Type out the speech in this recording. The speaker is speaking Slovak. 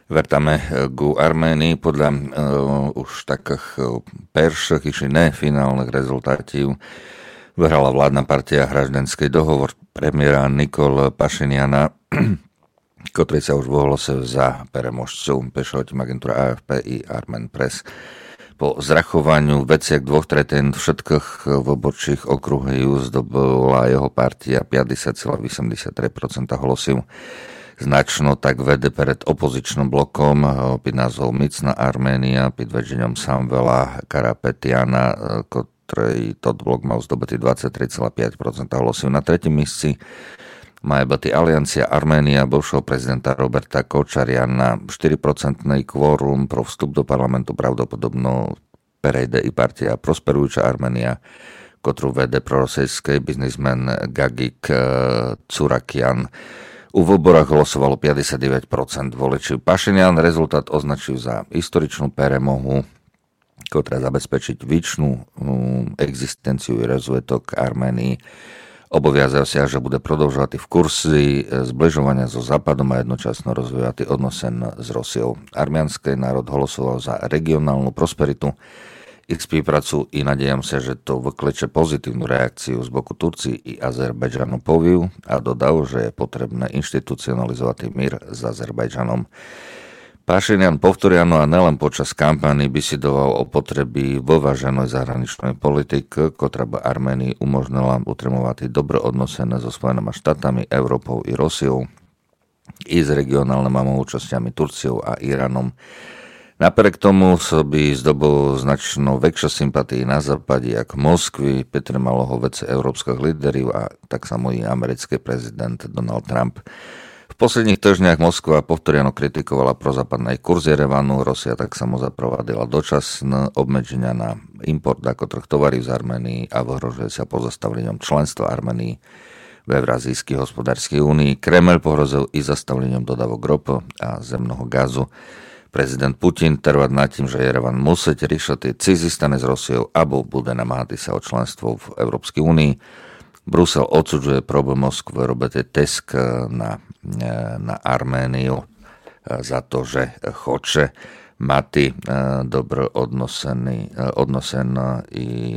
Vrtame ku Arménii podľa už takých perších iši nefinálnych rezultátov vyhrala vládna partia Hraždenský dohovor premiéra Nikol Pašiniana, ktorý sa už vohlásil za peremožcu, píše o tým agentúra AFP i Armen Press. Po zrachovaniu veciak 2/3 všetkých voborčích okruhov zdobola jeho partia 50,83% hlasov. Značno tak vede pred opozičným blokom pod názvom Micná Arménia pod vedením Samvela Karapetiana, ktorý tot blok mal zdobitý 23,5% hlasov. Na tretím mieste má byť Aliancia Arménia bivšieho prezidenta Roberta Kočariana 4% kvórum pro vstup do parlamentu, pravdepodobno prejde i partia Prosperujúca Arménia, ktorú vede prorosejský biznismen Gagik Curakian. U voborách hlasovalo 59% voličov. Pašinian rezultát označil za historičnú peremohu, ktorá zabezpečiť väčšinu existenciu i rozvetok Arménii. Obaviazajú sa, že bude prodlžovať v kursy zbližovania so Západom a jednočasno rozvíjať odnosen s Rusiou. Arménsky národ hlasoval za regionálnu prosperitu, ich spoluprácu i nadejam sa, že to vykleče pozitívnu reakciu z boku Turcii i Azerbajdžanu poviu a dodal, že je potrebné inštitucionalizovať mír s Azerbajdžanom. Pašinian povtoriano a nelen počas kampány besidoval o potreby vyváženej zahraničnej politiky, ktorá by Arménii umožnila utrimovať dobre odnosené so Spojenými štátami, Európou i Rusiou i s regionálnymi účasťami Turciou a Iránom. Napriek tomu by zdobil značnú väčšiu sympatii na západe ako Moskvy, Petr Maloho vece európskych líderov a tak samo i americký prezident Donald Trump. V posledných týždňach Moskva povtoriano kritikovala prozápadný kurz Jerevanu, Rusia tak samo zaprovadila dočasné obmedzenia na import niektorých tovarí z Arménii a vyhrožuje sa pozastavlením členstva Arménii v Eurázijskej hospodárskej únii. Kreml pohrozil i zastavlením dodávok ropy a zemného gazu. Prezident Putin trvá nad tým, že Jerevan musí riešiť cizí stane s Rusiou alebo bude namáhať sa o členstvo v Európskej únii. Brusel odsudzuje problém Moskvy robiť tisk na Arméniu za to, že chce mať dobre odnosen i